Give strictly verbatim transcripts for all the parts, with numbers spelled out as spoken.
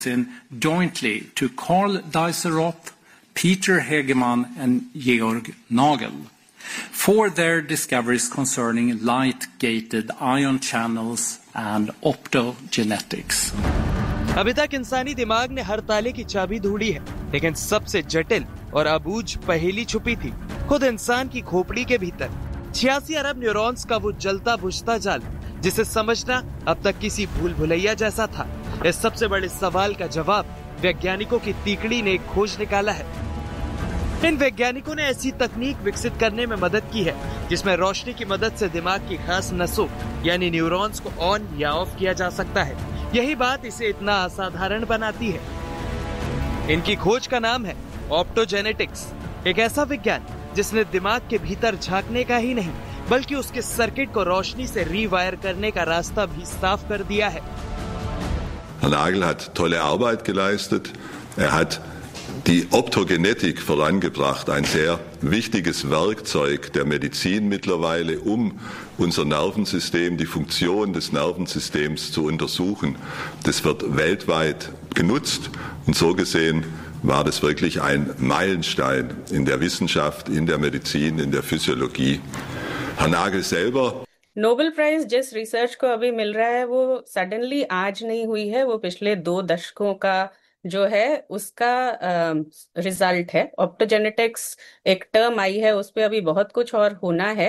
in jointly to Carl Dijsselroth, Peter Hegemann and Georg Nagel for their discoveries concerning light-gated ion channels and optogenetics. अभी तक इंसानी दिमाग ने हर ताले की चाबी ढूंढी है, लेकिन सबसे जटिल और अबूझ पहेली छुपी थी खुद इंसान की खोपड़ी के भीतर। छियासी अरब न्यूरॉन्स का वो जलता बुझता जाल, जिसे समझना अब तक किसी भूल भुलैया जैसा था। इस सबसे बड़े सवाल का जवाब वैज्ञानिकों की तीकड़ी ने एक खोज निकाला है। इन वैज्ञानिकों ने ऐसी तकनीक विकसित करने में मदद की है जिसमें रोशनी की मदद से दिमाग की खास नसों यानी न्यूरॉन्स को ऑन या ऑफ किया जा सकता है। यही बात इसे इतना असाधारण बनाती है। इनकी खोज का नाम है ऑप्टोजेनेटिक्स, एक ऐसा विज्ञान जिसने दिमाग के भीतर झांकने का ही नहीं बल्कि उसके सर्किट को रोशनी से रीवायर करने का रास्ता भी साफ कर दिया है। Herr Nagel hat tolle Arbeit geleistet. Er hat die Optogenetik vorangebracht, ein sehr wichtiges Werkzeug der Medizin mittlerweile, um unser Nervensystem, die Funktion des Nervensystems zu untersuchen. Das wird weltweit genutzt und so gesehen war das wirklich ein Meilenstein in der Wissenschaft, in der Medizin, in der Physiologie. Herr Nagel selber Nobel prize जिस research को अभी मिल रहा है वो suddenly आज नहीं हुई है, वो पिछले दो दशकों का जो है उसका रिजल्ट है। ऑप्टोजेनेटिक्स एक टर्म आई है, उस पे अभी बहुत कुछ और होना है।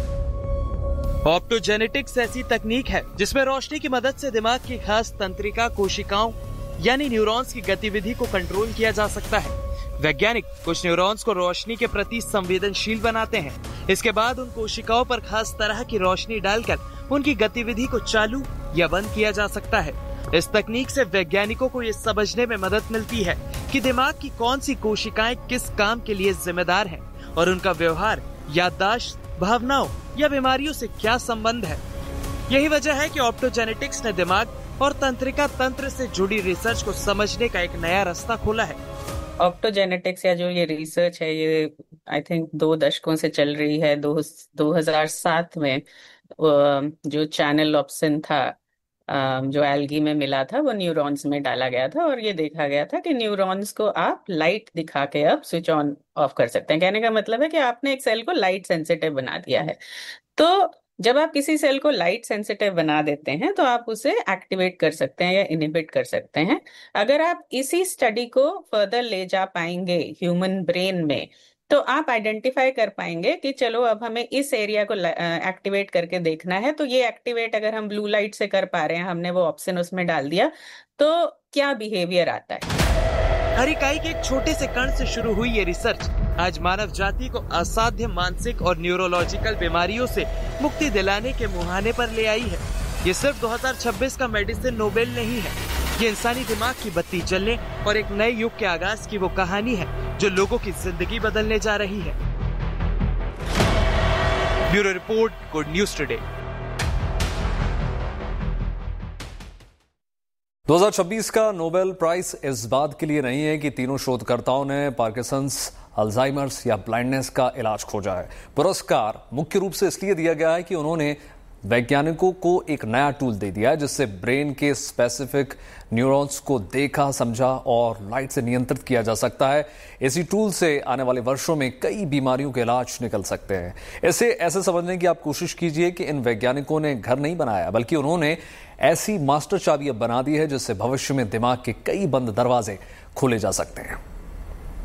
ऑप्टोजेनेटिक्स ऐसी तकनीक है जिसमें रोशनी की मदद से दिमाग की खास तंत्रिका कोशिकाओं यानी न्यूरॉन्स की गतिविधि को कंट्रोल किया जा सकता है। वैज्ञानिक कुछ न्यूरॉन्स को रोशनी के प्रति संवेदनशील बनाते हैं। इसके बाद उन कोशिकाओं पर खास तरह की रोशनी डालकर उनकी गतिविधि को चालू या बंद किया जा सकता है। इस तकनीक से वैज्ञानिकों को ये समझने में मदद मिलती है कि दिमाग की कौन सी कोशिकाएं किस काम के लिए जिम्मेदार हैं और उनका व्यवहार, याददाश्त, भावनाओं या बीमारियों से क्या संबंध है। यही वजह है कि ऑप्टोजेनेटिक्स ने दिमाग और तंत्रिका तंत्र से जुड़ी रिसर्च को समझने का एक नया रास्ता खोला है। ऑप्टोजेनेटिक्स या जो ये रिसर्च है ये आई थिंक दो दशकों से चल रही है। दो दो हजार सात में जो चैनल ऑप्सिन था जो एल्गी में मिला था वो न्यूरॉन्स में डाला गया था और ये देखा गया था कि न्यूरॉन्स को आप लाइट दिखा के अब स्विच ऑन ऑफ कर सकते हैं। कहने का मतलब है कि आपने एक सेल को लाइट सेंसिटिव बना दिया है। तो जब आप किसी सेल को लाइट सेंसिटिव बना देते हैं तो आप उसे एक्टिवेट कर सकते हैं या इनहिबिट कर सकते हैं। अगर आप इसी स्टडी को फर्दर ले जा पाएंगे ह्यूमन ब्रेन में तो आप आइडेंटिफाई कर पाएंगे कि चलो अब हमें इस एरिया को एक्टिवेट करके देखना है। तो ये एक्टिवेट अगर हम ब्लू लाइट से कर पा रहे हैं, हमने वो ऑप्शन उसमें डाल दिया, तो क्या बिहेवियर आता है। हर इकाई के एक छोटे से कण से शुरू हुई ये रिसर्च आज मानव जाति को असाध्य मानसिक और न्यूरोलॉजिकल बीमारियों से मुक्ति दिलाने के मुहाने पर ले आई है। ये सिर्फ दो हज़ार छब्बीस का मेडिसिन नोबेल नहीं है, ये इंसानी दिमाग की बत्ती जलने और एक नए युग के आगाज की वो कहानी है जो लोगों की जिंदगी बदलने जा रही है। Bureau report, good news today. दो हज़ार छब्बीस का नोबेल प्राइज इस बात के लिए नहीं है कि तीनों शोधकर्ताओं ने पार्किंसंस, अल्जाइमर्स या ब्लाइंडनेस का इलाज खोजा है। पुरस्कार मुख्य रूप से इसलिए दिया गया है कि उन्होंने वैज्ञानिकों को एक नया टूल दे दिया है जिससे ब्रेन के स्पेसिफिक न्यूरॉन्स को देखा, समझा और लाइट से नियंत्रित किया जा सकता है। इसी टूल से आने वाले वर्षों में कई बीमारियों के इलाज निकल सकते हैं। इसे ऐसे समझने की आप कोशिश कीजिए कि इन वैज्ञानिकों ने घर नहीं बनाया बल्कि उन्होंने ऐसी मास्टर चाबी अब बना दी है जिससे भविष्य में दिमाग के कई बंद दरवाजे खोले जा सकते हैं।